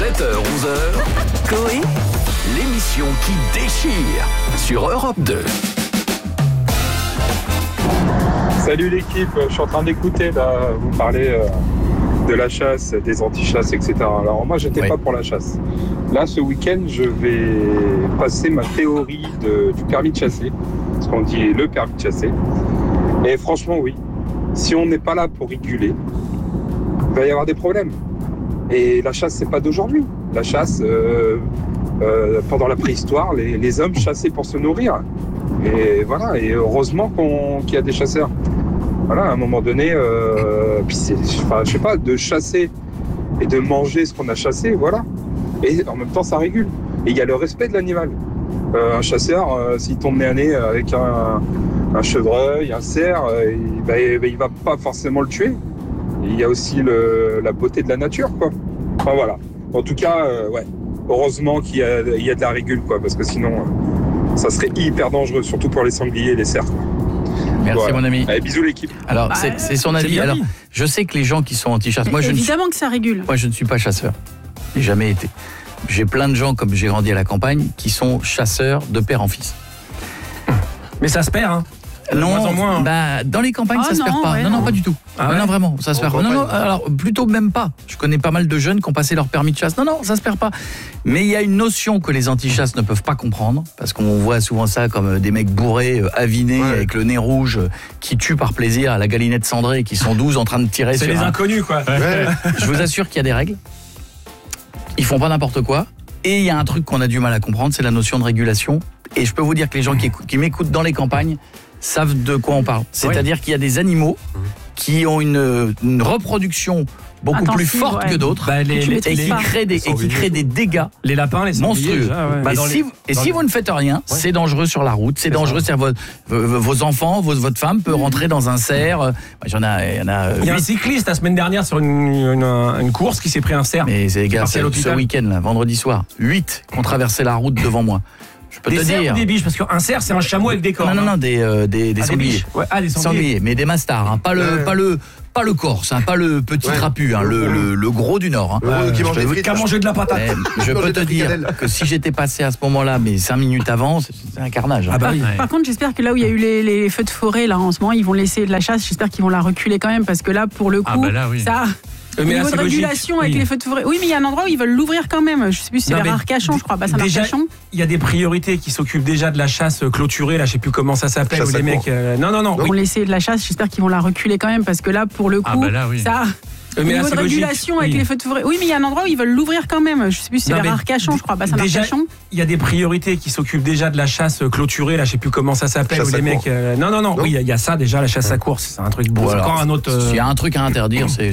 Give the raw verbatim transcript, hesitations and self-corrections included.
sept heures onze heures, Coé, l'émission qui déchire sur Europe deux. Salut l'équipe, je suis en train d'écouter là, vous parlez euh, de la chasse, des anti-chasses, et cetera. Alors moi j'étais Oui. pas pour la chasse. Là ce week-end je vais passer ma théorie de, du permis de chasser, ce qu'on dit le permis de chasser. Et franchement oui, si on n'est pas là pour réguler, il va y avoir des problèmes. Et la chasse c'est pas d'aujourd'hui. La chasse, euh, euh, pendant la préhistoire, les, les hommes chassaient pour se nourrir. Et voilà, et heureusement qu'on, qu'il y a des chasseurs. Voilà, à un moment donné, euh, puis c'est, enfin, je sais pas, de chasser et de manger ce qu'on a chassé, voilà. Et en même temps, ça régule. Et il y a le respect de l'animal. Euh, un chasseur, euh, s'il tombe nez à nez avec un, un chevreuil, un cerf, euh, il, bah, il va pas forcément le tuer. Il y a aussi le, la beauté de la nature, quoi. Enfin voilà. En tout cas, euh, ouais. Heureusement qu'il y a, il y a de la régule, quoi, parce que sinon, euh, ça serait hyper dangereux, surtout pour les sangliers et les cerfs. Merci Voilà. mon ami. Allez, bisous l'équipe. Alors Bah, c'est, c'est son c'est avis. bien Alors dit. je sais que les gens qui sont anti-chasse, moi je, ne suis, Évidemment que ça régule. moi je ne suis pas chasseur. J'ai jamais été. J'ai plein de gens, comme j'ai grandi à la campagne, qui sont chasseurs de père en fils. Mais ça se perd, hein. De Non, moins en moins, hein. bah, dans les campagnes, Ah ça se non, perd pas. ouais, non, non, non. pas du tout. Ah non, ouais non, vraiment, ça se En perd pas. Non, non, campagne. alors plutôt même pas. Je connais pas mal de jeunes qui ont passé leur permis de chasse. Non, non, ça se perd pas. Mais il y a une notion que les anti-chasses ne peuvent pas comprendre, parce qu'on voit souvent ça comme des mecs bourrés, euh, avinés, Ouais. avec le nez rouge, euh, qui tuent par plaisir à la galinette cendrée, qui sont douze en train de tirer C'est sur les un... inconnus, quoi. Je vous assure qu'il y a des règles. Ils font pas n'importe quoi. Et il y a un truc qu'on a du mal à comprendre, c'est la notion de régulation. Et je peux vous dire que les gens qui, écoutent- qui m'écoutent dans les campagnes savent de quoi on parle. C'est-à-dire qu'il y a des animaux qui ont une, une reproduction beaucoup Intensive, plus forte ouais. que d'autres Bah, les, et, les, qui les- créent des, et qui créent des dégâts les lapins, les sangliers, monstrueux. déjà, ouais. Bah, et dans si, les- vous, et dans si les- vous ne faites rien, c'est dangereux sur la route, c'est, C'est dangereux. ça. C'est-à-dire vos, vos, vos enfants, vos- votre femme peut rentrer dans un cerf. Euh, J'en ai, il y en a Il y a un huit. cycliste la semaine dernière sur une, une, une course qui s'est pris un cerf. Mais c'est les gars, parti à c'est ce l'hôpital. week-end, là, vendredi soir, huit qui ont traversé la route devant moi. Je peux Des te cerfs dire. ou des biches? Parce qu'un cerf, c'est un chameau avec des cornes. Non, non, non, hein. des, euh, des, des Ah, des sangliers. biches. Ouais, ah, des sangliers. Sangliers, mais des mastards, hein, pas le, Ouais. pas le, pas le corse, hein, pas le petit Ouais. trapu, hein, le, le, le gros du Nord. Hein. Le gros qui Je mange peux des vous- frites. Qui a mangé de la patate. Eh, je Manger peux de te la dire fricadelle. que si j'étais passé à ce moment-là, mais cinq minutes avant, c'est c'est un carnage. hein. Ah bah oui. Par contre, j'espère que là où il y a eu les, les feux de forêt, là en ce moment, ils vont laisser de la chasse. J'espère qu'ils vont la reculer quand même, parce que là, pour le coup, Ah bah là, oui. ça. Euh, Au mais là, niveau c'est de logique. régulation avec Oui. les feux de forêt. Oui, mais il y a un endroit où ils veulent l'ouvrir quand même. Je sais plus si c'est Non, vers mais Arcachon, je crois. Bassin déjà, d'Arcachon. il y a des priorités qui s'occupent déjà de la chasse clôturée, là, je sais plus comment ça s'appelle, Chasse où à les mecs. court. euh, non, non, non. Ils oui. vont laisser de la chasse. J'espère qu'ils vont la reculer quand même, parce que là, pour le coup, Ah bah là, oui. ça. Euh, Au mais là, niveau c'est de logique. régulation avec Oui. les feux de forêt. Oui, mais il y a un endroit où ils veulent l'ouvrir quand même. Je sais plus si c'est Non, vers mais Arcachon, je crois. Bassin déjà, d'Arcachon. il y a des priorités qui s'occupent déjà de la chasse clôturée, là, je sais plus comment ça s'appelle, Chasse où à les mecs. court. euh, non, non, non, Non. oui, il y a- il y a ça déjà, la chasse à course, c'est un truc beau. Ou C'est alors, encore un autre. euh, S'il y a un truc à interdire, c'est